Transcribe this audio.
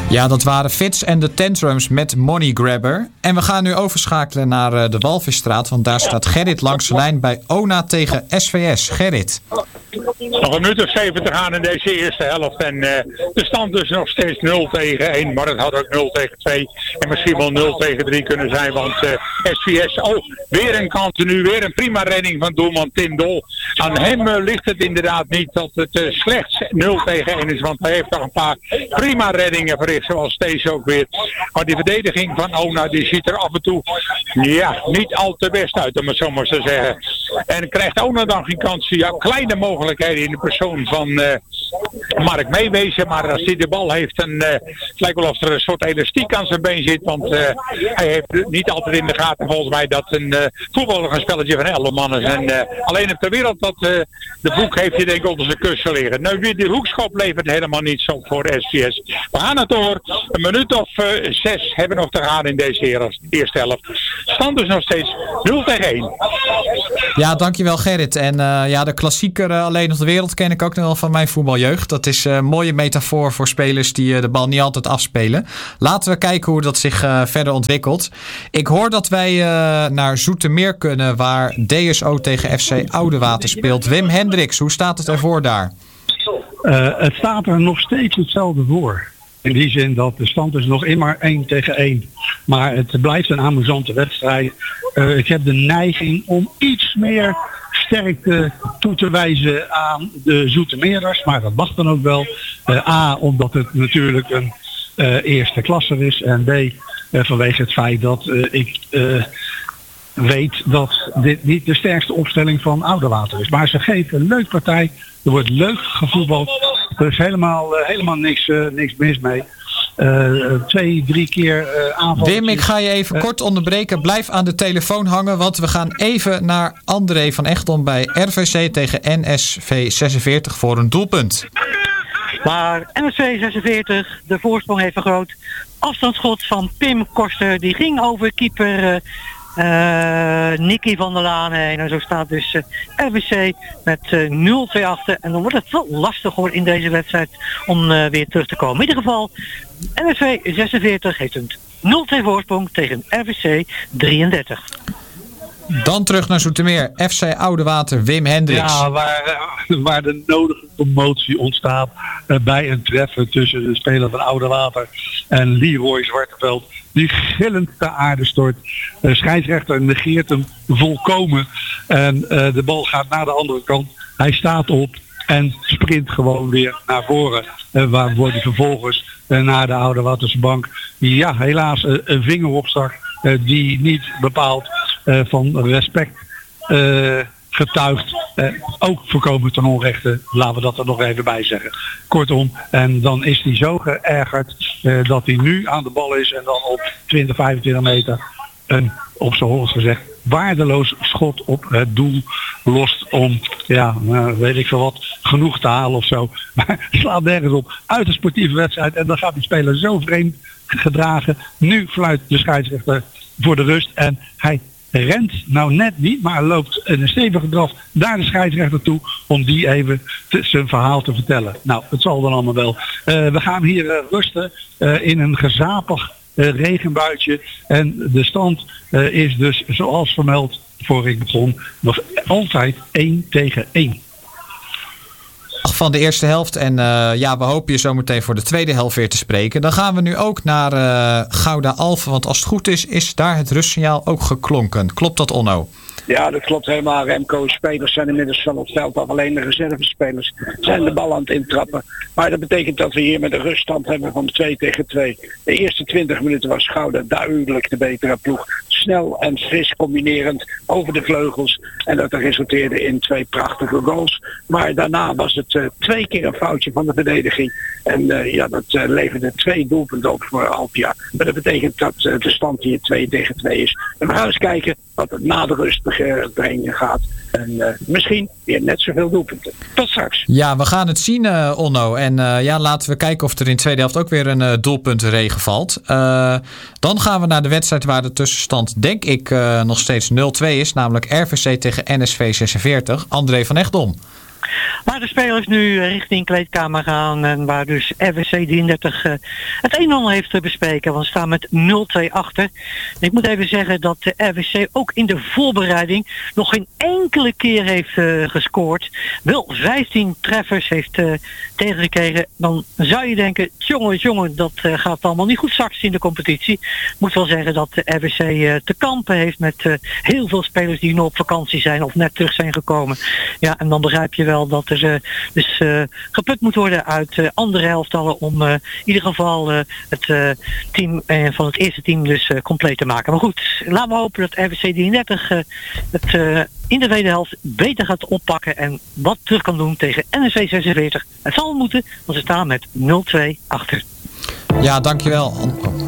Ja, dat waren Fitz en de Tantrums met Money Grabber. En we gaan nu overschakelen naar de Walvisstraat, want daar staat Gerrit langs de lijn bij ONA tegen SVS. Gerrit. Nog een minuut of 7 te gaan in deze eerste helft. En de stand dus nog steeds 0-1. Maar het had ook 0-2. En misschien wel 0-3 kunnen zijn. Want SVS, weer een continu. Weer een prima redding van doelman Tim Dol. Aan hem ligt het inderdaad niet dat het slechts 0-1 is. Want hij heeft nog een paar prima reddingen verricht. Zoals deze ook weer. Maar die verdediging van ONA die ziet er af en toe niet al te best uit. Om het zo maar te zeggen. En krijgt ONA dan geen kans. Ja, kleine mogelijkheden in de persoon van Mark Meewezen. Maar als hij de bal heeft, dan het lijkt wel of er een soort elastiek aan zijn been zit. Want hij heeft niet altijd in de gaten volgens mij dat een voetballer een spelletje van 11 man is. En alleen op de wereld dat de boek heeft hij denk ik onder zijn kussen liggen. Nou, weer die hoekschop levert helemaal niets op voor SVS. We gaan het door. Een minuut of 6 hebben nog te gaan in deze eerste helft. Stand dus nog steeds 0-1. Ja, dankjewel Gerrit. En de klassieker Alleen nog de wereld ken ik ook nog wel van mijn voetbaljeugd. Dat is een mooie metafoor voor spelers die de bal niet altijd afspelen. Laten we kijken hoe dat zich verder ontwikkelt. Ik hoor dat wij naar Zoetermeer kunnen, waar DSO tegen FC Oudewater speelt. Wim Hendricks, hoe staat het ervoor daar? Het staat er nog steeds hetzelfde voor. In die zin dat de stand is nog immer 1-1. Maar het blijft een amusante wedstrijd. Ik heb de neiging om iets meer sterkte toe te wijzen aan de Zoetermeerders. Maar dat mag dan ook wel. A, omdat het natuurlijk een eerste klasser is. En B, vanwege het feit dat ik weet dat dit niet de sterkste opstelling van Oudewater is. Maar ze geven een leuk partij. Er wordt leuk gevoetbald. Er is helemaal niks mis mee. 2-3 keer aanval. Wim, ik ga je even kort onderbreken. Blijf aan de telefoon hangen, want we gaan even naar André van Echton bij RVC tegen NSV 46 voor een doelpunt. Maar NSV 46 de voorsprong heeft vergroot. Afstandsschot van Pim Koster. Die ging over keeper Nicky van der Laan heen. En zo staat dus RVC met 0-2 achter. En dan wordt het wel lastig hoor in deze wedstrijd om weer terug te komen. In ieder geval, NSV 46 heeft een 0-2 voorsprong tegen RVC 33. Dan terug naar Zoetermeer. FC Oudewater, Wim Hendricks. Ja, waar de nodige commotie ontstaat bij een treffen tussen de speler van Oudewater en Leroy Zwarteveld. Die gillend ter aarde stort. De scheidsrechter negeert hem volkomen. En de bal gaat naar de andere kant. Hij staat op en sprint gewoon weer naar voren. Waar wordt hij vervolgens naar de Oudewaterse bank. Ja, helaas een vingeropslag die niet bepaald van respect getuigt. Ook voorkomen ten onrechte, laten we dat er nog even bij zeggen. Kortom, en dan is hij zo geërgerd dat hij nu aan de bal is en dan op 20, 25 meter een, op zijn Hollands gezegd, waardeloos schot op het doel lost om, weet ik veel wat, genoeg te halen of zo. Maar het slaat nergens op. Uit een sportieve wedstrijd en dan gaat die speler zo vreemd gedragen. Nu fluit de scheidsrechter voor de rust en hij rent nou net niet, maar loopt een stevige draf naar de scheidsrechter toe om die even zijn verhaal te vertellen. Nou, het zal dan allemaal wel. We gaan hier rusten in een gezapig regenbuitje en de stand is dus zoals vermeld voor ik begon nog altijd 1-1. Van de eerste helft en we hopen je zometeen voor de tweede helft weer te spreken. Dan gaan we nu ook naar Gouda Alphen, want als het goed is daar het rustsignaal ook geklonken. Klopt dat, Onno? Ja, dat klopt helemaal. Remco's spelers zijn inmiddels van het veld af. Alleen de reservespelers zijn de bal aan het intrappen. Maar dat betekent dat we hier met een ruststand hebben van 2-2. De eerste 20 minuten was Gouda duidelijk de betere ploeg. Snel en fris combinerend over de vleugels. En dat resulteerde in 2 prachtige goals. Maar daarna was het 2 keer een foutje van de verdediging. En dat leverde 2 doelpunten op voor Alpia. Maar dat betekent dat de stand hier 2-2 is. En we gaan eens kijken wat het na de rust brengen gaat. En misschien weer net zoveel doelpunten. Tot straks. Ja, we gaan het zien, Onno. En laten we kijken of er in de tweede helft ook weer een doelpuntenregen valt. Dan gaan we naar de wedstrijd waar de tussenstand, denk ik, nog steeds 0-2 is. Namelijk RVC tegen NSV 46. André van Echton. Waar de spelers nu richting kleedkamer gaan en waar dus RWC 33 het 1-0 heeft te bespreken. Want ze staan met 0-2 achter. En ik moet even zeggen dat de RWC ook in de voorbereiding nog geen enkele keer heeft gescoord. Wel 15 treffers heeft tegengekregen. Dan zou je denken, jongen, dat gaat allemaal niet goed straks in de competitie. Ik moet wel zeggen dat de RWC te kampen heeft met heel veel spelers die nog op vakantie zijn of net terug zijn gekomen. Ja, en dan begrijp je wel dat er dus geput moet worden uit andere elftallen om in ieder geval het team van het eerste team dus compleet te maken. Maar goed, laten we hopen dat RWC 33 het in de tweede helft beter gaat oppakken en wat terug kan doen tegen NEC 46. Het zal moeten, want ze staan met 0-2 achter. Ja, dankjewel.